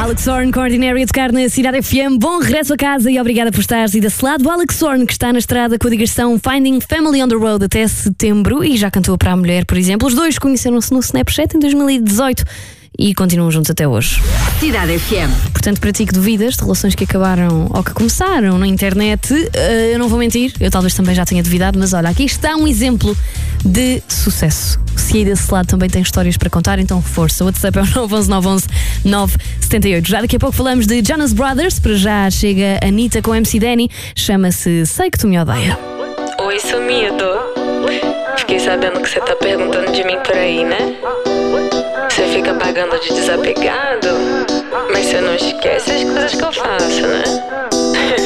Alex Horn, com Ordinary a tocar na Cidade FM. Bom regresso a casa e obrigada por estares aí desse lado. O Alex Horn, que está na estrada com a digressão Finding Family on the Road até setembro e já cantou para a mulher, por exemplo. Os dois conheceram-se no Snapchat em 2018 e continuam juntos até hoje. Cidade FM. Portanto, para ti que duvidas de relações que acabaram ou que começaram na internet, eu não vou mentir, eu talvez também já tenha duvidado, mas olha, aqui está um exemplo de sucesso. Se aí desse lado também tem histórias para contar, então força. O WhatsApp é o 911-911-978. Já daqui a pouco falamos de Jonas Brothers. Para já chega a Anitta com MC Danny. Chama-se Sei Que Tu Me Odeia. Oi, sumido. Fiquei sabendo que você tá perguntando de mim por aí, né? Você fica pagando de desapegado, mas você não esquece as coisas que eu faço, né?